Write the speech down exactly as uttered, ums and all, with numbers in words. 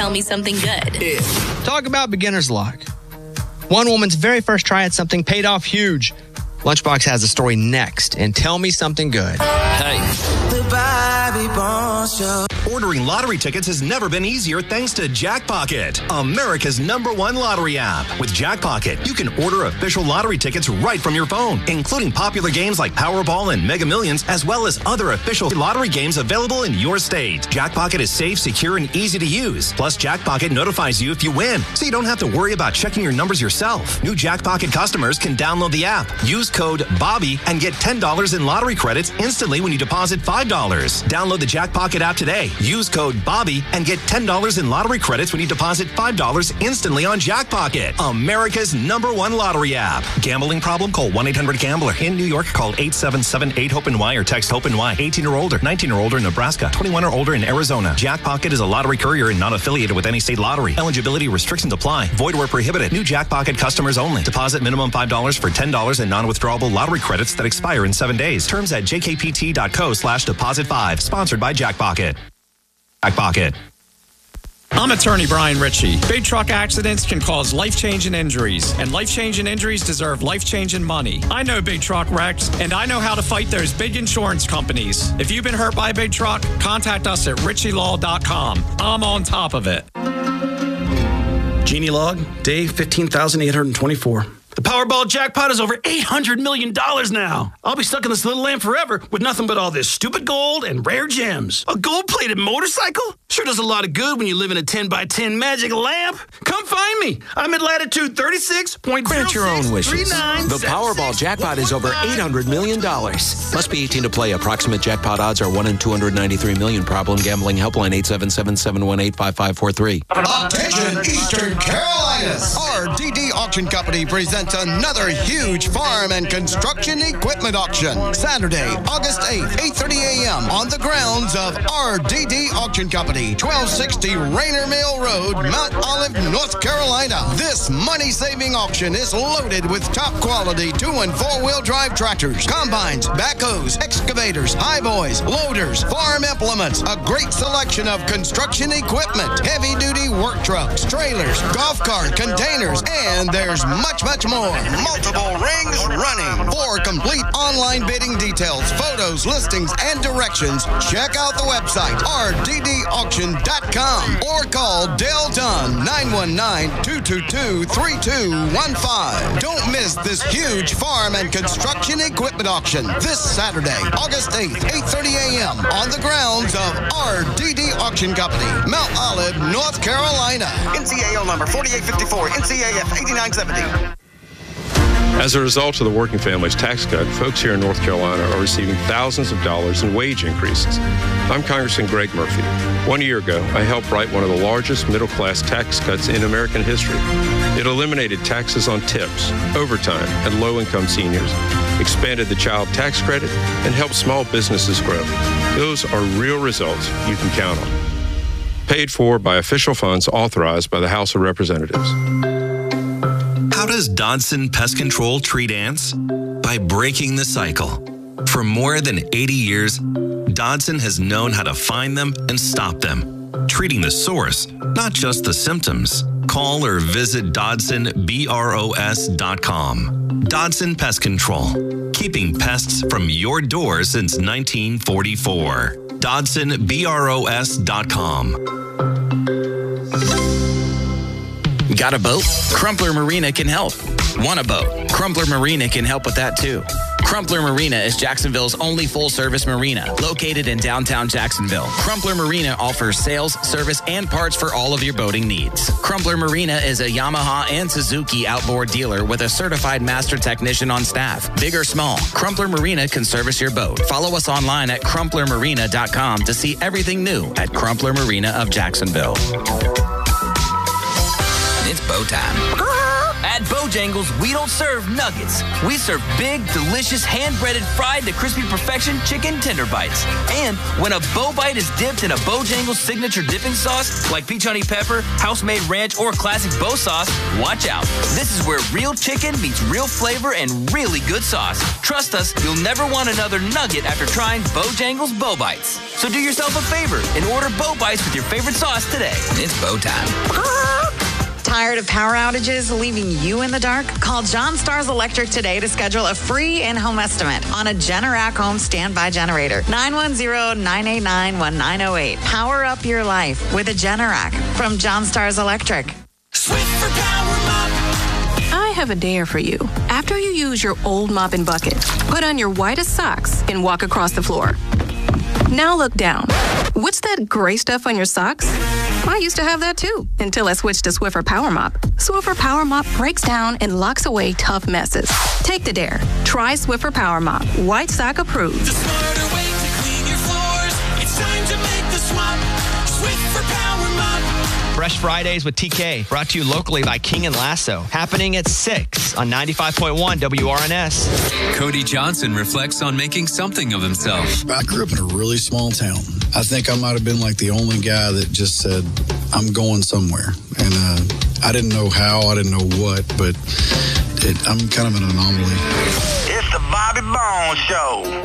Tell Me Something Good. Yeah. Talk about beginner's luck. One woman's very first try at something paid off huge. Lunchbox has a story next, and Tell Me Something Good. Hey. The Bobby Bones Show. Ordering lottery tickets has never been easier thanks to Jackpocket, America's number one lottery app. With Jackpocket, you can order official lottery tickets right from your phone, including popular games like Powerball and Mega Millions, as well as other official lottery games available in your state. Jackpocket is safe, secure, and easy to use. Plus, Jackpocket notifies you if you win, so you don't have to worry about checking your numbers yourself. New Jackpocket customers can download the app, use code BOBBY, and get ten dollars in lottery credits instantly when you deposit five dollars. Download the Jackpocket app today. Use code BOBBY and get ten dollars in lottery credits when you deposit five dollars instantly on Jackpocket, America's number one lottery app. Gambling problem? Call one eight hundred gambler. In New York, call eight seven seven eight hope N Y or text HOPE-NY. eighteen or older, nineteen or older in Nebraska, twenty-one or older in Arizona. Jackpocket is a lottery courier and not affiliated with any state lottery. Eligibility restrictions apply. Void where prohibited. New Jackpocket customers only. Deposit minimum five dollars for ten dollars in non-withdrawable lottery credits that expire in seven days. Terms at jkpt.co slash deposit five. Sponsored by Jackpocket. Jackpocket. I'm attorney Brian Ritchie. Big truck accidents can cause life-changing injuries, and life-changing injuries deserve life-changing money. I know big truck wrecks, and I know how to fight those big insurance companies. If you've been hurt by a big truck, contact us at ritchie law dot com. I'm on top of it. Genie log, day fifteen thousand eight hundred twenty-four. The Powerball jackpot is over eight hundred million dollars now. I'll be stuck in this little lamp forever with nothing but all this stupid gold and rare gems. A gold-plated motorcycle? Sure does a lot of good when you live in a ten by ten magic lamp. Come find me. I'm at latitude thirty-six point zero six. Grant your own wishes. The Powerball jackpot is over eight hundred million dollars. Must be eighteen to play. Approximate jackpot odds are one in two hundred ninety-three million. Problem gambling helpline eight seven seven, seven one eight, five five four three. Attention, Eastern Carolinas. R D D Auction Company presents another huge farm and construction equipment auction. Saturday, August eighth, eight thirty a.m. on the grounds of R D D Auction Company, twelve sixty Rainer Mill Road, Mount Olive, North Carolina. This money-saving auction is loaded with top-quality two- and four-wheel drive tractors, combines, backhoes, excavators, highboys, loaders, farm implements, a great selection of construction equipment, heavy-duty work trucks, trailers, golf cart containers, and there's much, much more. Multiple rings running. For complete online bidding details, photos, listings, and directions, check out the website r d d auction dot com or call Dale Dunn nine one nine, two two two, three two one five. Don't miss this huge farm and construction equipment auction this Saturday, August eighth, eight thirty a.m. on the grounds of R D D Auction Company, Mount Olive, North Carolina. N C A O number forty-eight fifty-four, N C A F eighty-nine seventy. As a result of the Working Families Tax Cut, folks here in North Carolina are receiving thousands of dollars in wage increases. I'm Congressman Greg Murphy. One year ago, I helped write one of the largest middle-class tax cuts in American history. It eliminated taxes on tips, overtime, and low-income seniors, expanded the child tax credit, and helped small businesses grow. Those are real results you can count on. Paid for by official funds authorized by the House of Representatives. How does Dodson Pest Control treat ants? By breaking the cycle. For more than eighty years, Dodson has known how to find them and stop them, treating the source, not just the symptoms. Call or visit Dodson Bros dot com. Dodson Pest Control, keeping pests from your door since nineteen forty-four. Dodson Bros dot com. Got a boat? Crumpler Marina can help. Want a boat? Crumpler Marina can help with that too. Crumpler Marina is Jacksonville's only full-service marina, located in downtown Jacksonville. Crumpler Marina offers sales, service, and parts for all of your boating needs. Crumpler Marina is a Yamaha and Suzuki outboard dealer with a certified master technician on staff. Big or small, Crumpler Marina can service your boat. Follow us online at crumpler marina dot com to see everything new at Crumpler Marina of Jacksonville. It's bow time. At Bojangles, we don't serve nuggets. We serve big, delicious, hand-breaded, fried to crispy perfection chicken tender bites. And when a Bo Bite is dipped in a Bojangles signature dipping sauce, like peach honey pepper, house-made ranch, or classic Bo sauce, watch out. This is where real chicken meets real flavor and really good sauce. Trust us, you'll never want another nugget after trying Bojangles Bo Bites. So do yourself a favor and order Bo Bites with your favorite sauce today. It's Bo time. Tired of power outages leaving you in the dark? Call John Stars Electric today to schedule a free in-home estimate on a Generac home standby generator. nine one zero, nine eight nine, one nine zero eight. Power up your life with a Generac from John Stars Electric. Swiffer Power Mop. I have a dare for you. After you use your old mop and bucket, put on your whitest socks and walk across the floor. Now look down. What's that gray stuff on your socks? I used to have that too, until I switched to Swiffer Power Mop. Swiffer Power Mop breaks down and locks away tough messes. Take the dare. Try Swiffer Power Mop. White sock approved. The smarter way to clean your floors. It's time to make the swap. Swiffer Power Mop. Fresh Fridays with T K, brought to you locally by King and Lasso. Happening at six on ninety-five point one W R N S. Cody Johnson reflects on making something of himself. I grew up in a really small town. I think I might have been like the only guy that just said, I'm going somewhere. And uh, I didn't know how, I didn't know what, but it, I'm kind of an anomaly. It's the Bobby Bones Show.